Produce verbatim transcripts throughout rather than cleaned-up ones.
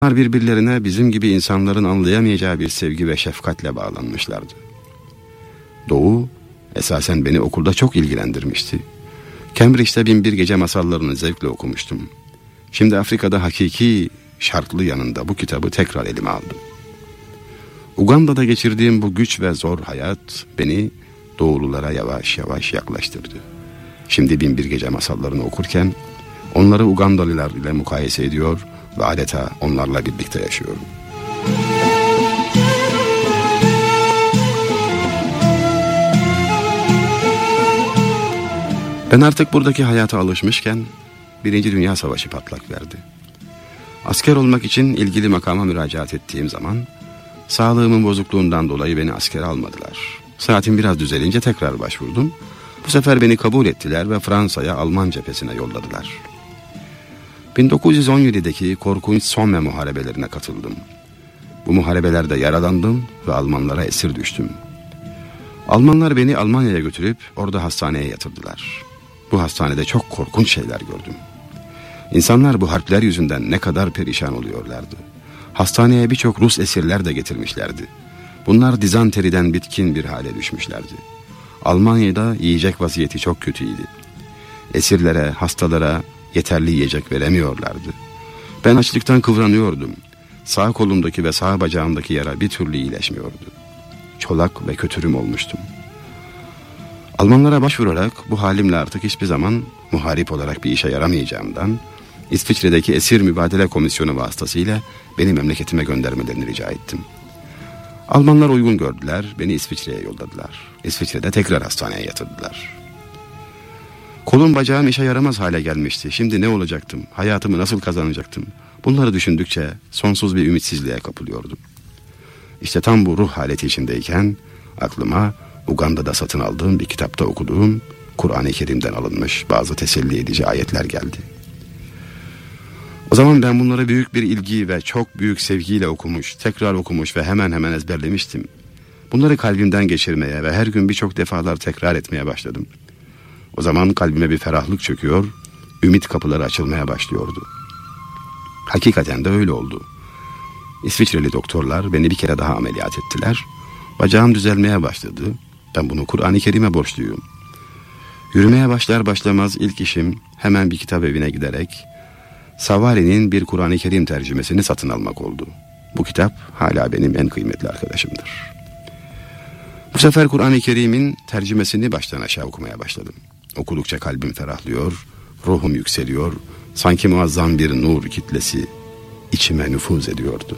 Onlar birbirlerine bizim gibi insanların anlayamayacağı bir sevgi ve şefkatle bağlanmışlardı. Doğu esasen beni okulda çok ilgilendirmişti. Cambridge'de Binbir Gece masallarını zevkle okumuştum. Şimdi Afrika'da hakiki şartlı yanında bu kitabı tekrar elime aldım. Uganda'da geçirdiğim bu güç ve zor hayat beni doğululara yavaş yavaş yaklaştırdı. Şimdi Binbir Gece masallarını okurken onları Ugandalılar ile mukayese ediyor ve adeta onlarla birlikte yaşıyorum. Ben artık buradaki hayata alışmışken Birinci Dünya Savaşı patlak verdi. Asker olmak için ilgili makama müracaat ettiğim zaman sağlığımın bozukluğundan dolayı beni askere almadılar. Saatim biraz düzelince tekrar başvurdum. Bu sefer beni kabul ettiler ve Fransa'ya Alman cephesine yolladılar. bin dokuz yüz on yedideki korkunç Somme muharebelerine katıldım. Bu muharebelerde yaralandım ve Almanlara esir düştüm. Almanlar beni Almanya'ya götürüp orada hastaneye yatırdılar. Bu hastanede çok korkunç şeyler gördüm. İnsanlar bu harpler yüzünden ne kadar perişan oluyorlardı. Hastaneye birçok Rus esirler de getirmişlerdi. Bunlar dizanteriden bitkin bir hale düşmüşlerdi. Almanya'da yiyecek vaziyeti çok kötüydü. Esirlere, hastalara yeterli yiyecek veremiyorlardı. Ben açlıktan kıvranıyordum. Sağ kolumdaki ve sağ bacağımdaki yara bir türlü iyileşmiyordu. Çolak ve kötürüm olmuştum. Almanlara başvurarak bu halimle artık hiçbir zaman muharip olarak bir işe yaramayacağımdan İsviçre'deki Esir Mübadele Komisyonu vasıtasıyla beni memleketime göndermelerini rica ettim. Almanlar uygun gördüler, beni İsviçre'ye yolladılar. İsviçre'de tekrar hastaneye yatırdılar. Kolum bacağım işe yaramaz hale gelmişti. Şimdi ne olacaktım? Hayatımı nasıl kazanacaktım? Bunları düşündükçe sonsuz bir ümitsizliğe kapılıyordum. İşte tam bu ruh haleti içindeyken aklıma Uganda'da satın aldığım bir kitapta okuduğum Kur'an-ı Kerim'den alınmış bazı teselli edici ayetler geldi. O zaman ben bunları büyük bir ilgi ve çok büyük sevgiyle okumuş, tekrar okumuş ve hemen hemen ezberlemiştim. Bunları kalbimden geçirmeye ve her gün birçok defalar tekrar etmeye başladım. O zaman kalbime bir ferahlık çöküyor, ümit kapıları açılmaya başlıyordu. Hakikaten de öyle oldu. İsviçreli doktorlar beni bir kere daha ameliyat ettiler. Bacağım düzelmeye başladı. Ben bunu Kur'an-ı Kerim'e borçluyum. Yürümeye başlar başlamaz ilk işim hemen bir kitap evine giderek Savari'nin bir Kur'an-ı Kerim tercümesini satın almak oldu. Bu kitap hala benim en kıymetli arkadaşımdır. Bu sefer Kur'an-ı Kerim'in tercümesini baştan aşağı okumaya başladım. Okudukça kalbim ferahlıyor, ruhum yükseliyor, sanki muazzam bir nur kitlesi içime nüfuz ediyordu.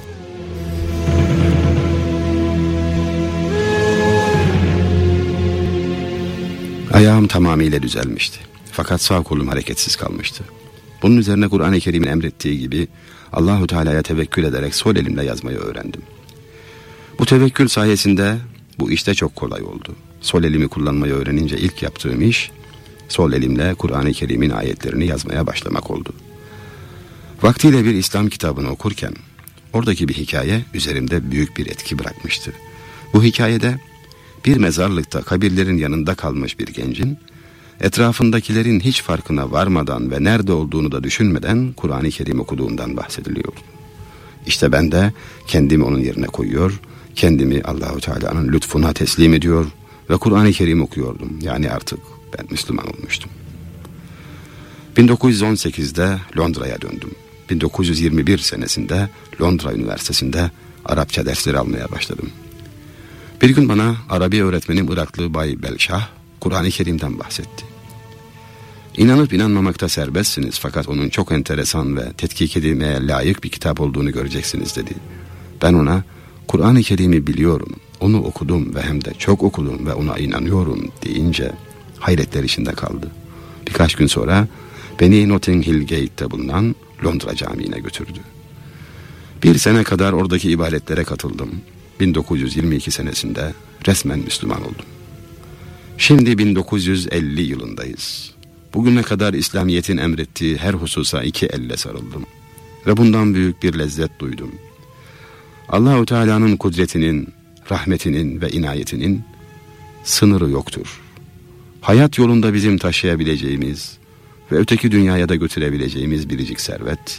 Ayağım tamamıyla düzelmişti. Fakat sağ kolum hareketsiz kalmıştı. Bunun üzerine Kur'an-ı Kerim'in emrettiği gibi Allahu Teala'ya tevekkül ederek sol elimle yazmayı öğrendim. Bu tevekkül sayesinde bu işte çok kolay oldu. Sol elimi kullanmayı öğrenince ilk yaptığım iş sol elimle Kur'an-ı Kerim'in ayetlerini yazmaya başlamak oldu. Vaktiyle bir İslam kitabını okurken oradaki bir hikaye üzerimde büyük bir etki bırakmıştı. Bu hikayede bir mezarlıkta kabirlerin yanında kalmış bir gencin etrafındakilerin hiç farkına varmadan ve nerede olduğunu da düşünmeden Kur'an-ı Kerim okuduğundan bahsediliyor. İşte ben de kendimi onun yerine koyuyor, kendimi Allahu Teala'nın lütfuna teslim ediyor ve Kur'an-ı Kerim okuyordum. Yani artık ben Müslüman olmuştum. bin dokuz yüz on sekizde Londra'ya döndüm. bin dokuz yüz yirmi bir senesinde Londra Üniversitesi'nde Arapça dersleri almaya başladım. Bir gün bana Arabi öğretmenim Iraklı Bay Belşah Kur'an-ı Kerim'den bahsetti. İnanıp inanmamakta serbestsiniz fakat onun çok enteresan ve tetkik edilmeye layık bir kitap olduğunu göreceksiniz dedi. Ben ona Kur'an-ı Kerim'i biliyorum, onu okudum ve hem de çok okudum ve ona inanıyorum deyince hayretler içinde kaldı. Birkaç gün sonra beni Notting Hill Gate'te bulunan Londra Camii'ne götürdü. Bir sene kadar oradaki ibadetlere katıldım. bin dokuz yüz yirmi iki senesinde resmen Müslüman oldum. Şimdi bin dokuz yüz elli yılındayız. Bugüne kadar İslamiyet'in emrettiği her hususa iki elle sarıldım. Ve bundan büyük bir lezzet duydum. Allah-u Teala'nın kudretinin, rahmetinin ve inayetinin sınırı yoktur. Hayat yolunda bizim taşıyabileceğimiz ve öteki dünyaya da götürebileceğimiz biricik servet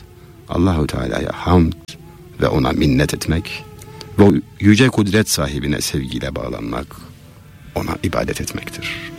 Allahu Teala'ya hamd ve ona minnet etmek ve o yüce kudret sahibine sevgiyle bağlanmak, ona ibadet etmektir.